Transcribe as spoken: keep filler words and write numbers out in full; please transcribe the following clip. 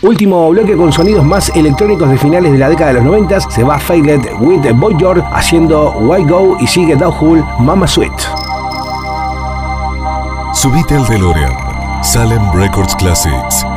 Último bloque con sonidos más electrónicos de finales de la década de los noventa. Se va Failed with Voyager haciendo Why Go y sigue Doubtful Mama Sweet. Subite al DeLorean. Salem Records Classics.